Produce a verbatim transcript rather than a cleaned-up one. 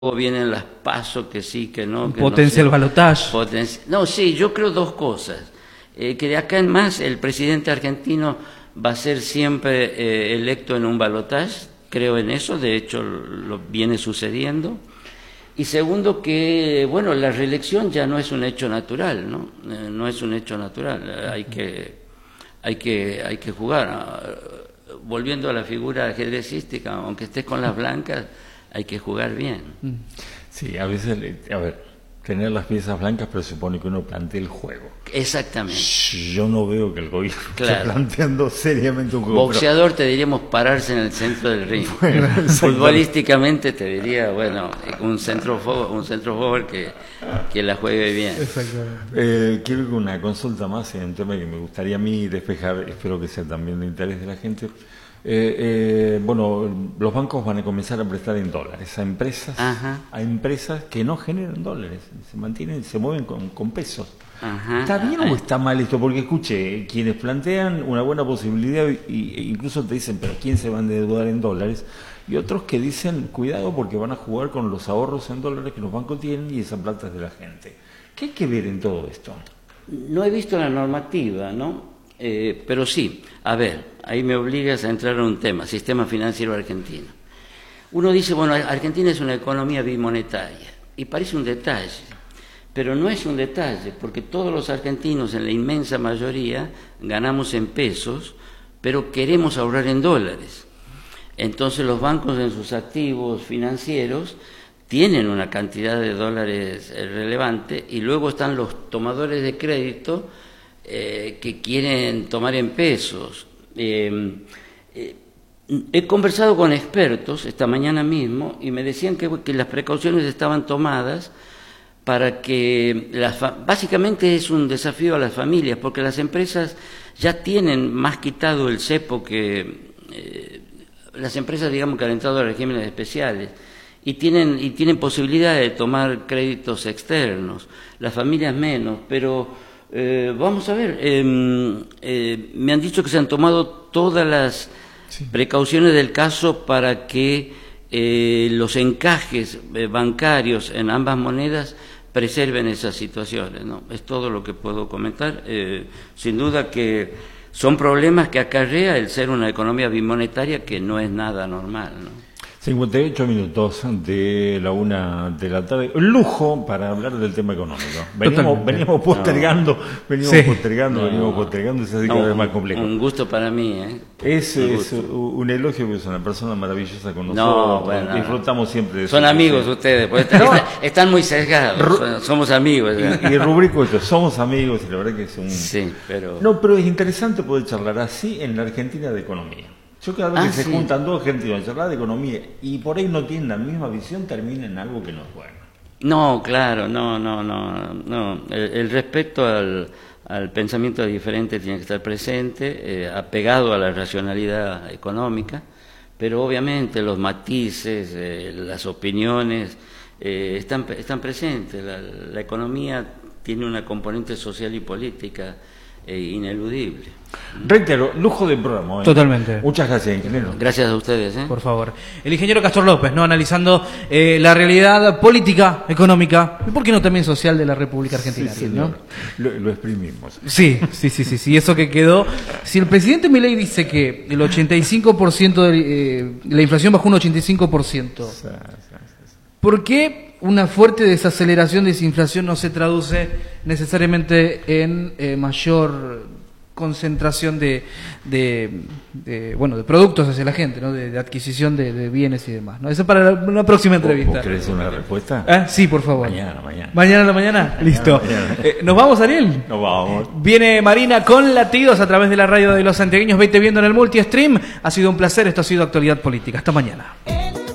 luego vienen las PASO, que sí, que no. Que Potencia no el balotaje. Potencia... No, sí, yo creo dos cosas. Eh, que de acá en más el presidente argentino va a ser siempre eh, electo en un balotaje, creo en eso, de hecho lo viene sucediendo. Y segundo, que bueno, la reelección ya no es un hecho natural, ¿no? Eh, no es un hecho natural, hay que, hay que, hay que jugar. Volviendo a la figura ajedrecística, aunque estés con las blancas, hay que jugar bien. Sí, a veces, a ver, tener las piezas blancas presupone que uno plantee el juego. Exactamente. Yo no veo que el gobierno claro. esté planteando seriamente un juego. Boxeador pero... te diríamos pararse en el centro del ring. Bueno, futbolísticamente te diría, bueno, un centro un centro forward que, que la juegue bien. Eh, quiero que una consulta más en un tema que me gustaría a mí despejar, espero que sea también de interés de la gente. Eh, eh, bueno, los bancos van a comenzar a prestar en dólares a empresas, Ajá. a empresas que no generan dólares, se mantienen, se mueven con, con pesos. Ajá. ¿Está bien o está mal esto? Porque escuché, quienes plantean una buena posibilidad y, e incluso te dicen, pero ¿quién se va a endeudar en dólares? Y otros que dicen, cuidado porque van a jugar con los ahorros en dólares que los bancos tienen y esa plata es de la gente. ¿Qué hay que ver en todo esto? No he visto la normativa, ¿no? Eh, pero sí, a ver, ahí me obligas a entrar en un tema, sistema financiero argentino. Uno dice, bueno, Argentina es una economía bimonetaria, y parece un detalle, pero no es un detalle, porque todos los argentinos, en la inmensa mayoría, ganamos en pesos, pero queremos ahorrar en dólares. Entonces los bancos en sus activos financieros tienen una cantidad de dólares relevante, y luego están los tomadores de crédito, Eh, que quieren tomar en pesos. Eh, eh, he conversado con expertos esta mañana mismo y me decían que, que las precauciones estaban tomadas para que, las básicamente es un desafío a las familias, porque las empresas ya tienen más quitado el cepo que eh, las empresas, digamos, que han entrado a regímenes especiales. Y tienen, y tienen posibilidad de tomar créditos externos, las familias menos, pero Eh, vamos a ver, eh, eh, me han dicho que se han tomado todas las sí. precauciones del caso para que eh, los encajes eh, bancarios en ambas monedas preserven esas situaciones, ¿no? Es todo lo que puedo comentar. Eh, sin duda que son problemas que acarrea el ser una economía bimonetaria, que no es nada normal, ¿no? cincuenta y ocho minutos de la una de la tarde. Lujo para hablar del tema económico. Veníamos, veníamos postergando, no. veníamos sí. postergando, no. veníamos postergando, se hace no, cada vez más complejo. Un gusto para mí, ¿eh? Es un, es un elogio, porque es una persona maravillosa con nosotros. No, bueno, disfrutamos siempre de eso. Son amigos sí. ustedes, pues están, no. están muy sesgados. Son, somos amigos. Y, y rubrico esto, somos amigos, y la verdad que es un... Sí, pero... No, pero es interesante poder charlar así en la Argentina de economía. Yo cada vez ah, que se sí. juntan dos argentinos a charlar de economía y por ahí no tienen la misma visión, termina en algo que no es bueno. No, claro, no, no, no, no. El, el respeto al, al pensamiento diferente tiene que estar presente, eh, apegado a la racionalidad económica, pero obviamente los matices, eh, las opiniones eh, están, están presentes. La, la economía tiene una componente social y política eh, ineludible. Reitero, lujo del programa. ¿eh? Totalmente. Muchas gracias, ingeniero. Gracias a ustedes. ¿eh? Por favor. El ingeniero Castor López, ¿no? Analizando eh, la realidad política, económica, y por qué no también social de la República Argentina. Sí, ¿no? lo, lo exprimimos. Sí, sí, sí, sí, sí. Eso que quedó. Si el presidente Milei dice que el ochenta y cinco por ciento de eh, la inflación bajó un ochenta y cinco por ciento, sí, sí, sí. ¿Por qué una fuerte desaceleración de esa inflación no se traduce necesariamente en eh, mayor concentración de, de, de bueno de productos hacia la gente, ¿no? de, de adquisición de, de bienes y demás, ¿no? Eso para la, una próxima entrevista. ¿Vos querés una respuesta? ¿Eh? Sí, por favor. Mañana, mañana. Mañana a la mañana. Mañana Listo. Mañana. Eh, ¿Nos vamos, Ariel? Nos vamos. Viene Marina con Latidos a través de la radio de los santiagueños. Vete viendo en el multi-stream. Ha sido un placer. Esto ha sido Actualidad Política. Hasta mañana.